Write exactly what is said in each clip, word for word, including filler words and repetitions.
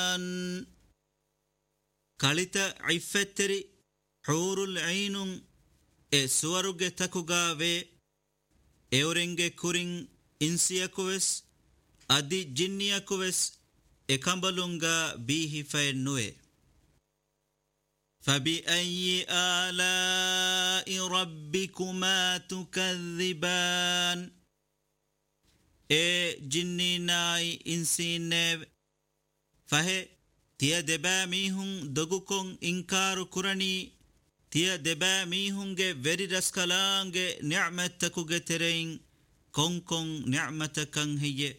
ಕಳಿತ ಇಫೆತ್ತರಿ ಹೂರುಲ್ ಐನುಂ ಎ ಸುವರುಗೆ ತಕುಗಾವೆ ಎವರೆಂಗೆ ಕುರಿಂ ಇನ್ಸಿಯಕುವೆಸ್ ಅದಿ ಜಿನ್ನಿಯಕುವೆಸ್ ಎಕಂಬಲುಂಗ ಬೀಹಿಫೆನ್ನುವೆ فبأي آلاء ربكما تكذبان اے جنی نائی انسین فہے تیا دبا میہن دگوکن انکار کرنی تیا دبا میہن گے وری رسکلانگے نعمتکو گے ترین کن کن نعمتکن ہیے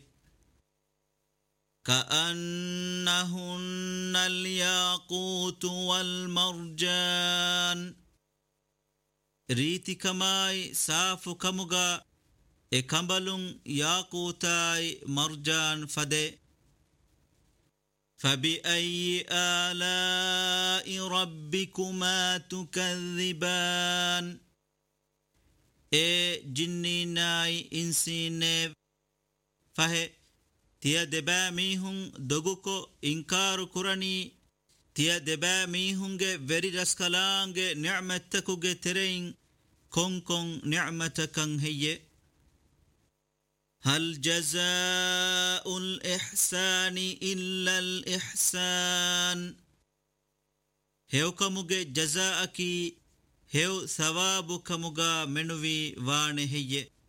كأنهن الياقوت والمرجان ريتي كماي سافو كمغا اكمبلون ياقوتاي مرجان فدي فبأي آلاء ربكما تكذبان اي جنيناي انسينيv فهي تیا دبا میہن دگوکو انکارو کرنی تیا دبا میہن گے وری رسکلانگے نعمتکو گے ترین کن کن نعمتکن ہیے هل جزاء الإحسان إلا الإحسان ہیو کمگے جزاء کی ہیو ثواب کمگا منوی وانے ہیے